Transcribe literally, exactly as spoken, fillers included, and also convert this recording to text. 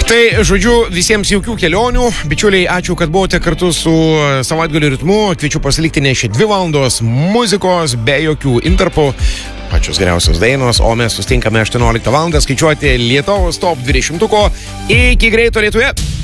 Tai, žodžiu, visiems jaukių kelionių. Bičiuliai, ačiū, kad buvote kartu su Savaitgalio ritmu. Kviečiu pasilikti ne šį dvi valandos muzikos, be jokių interpų. Pačios geriausios dainos, o mes sustinkame aštuonioliktą valandą skaičiuoti Lietuvos top dvidešimtuko. Iki greito Lietuvoje.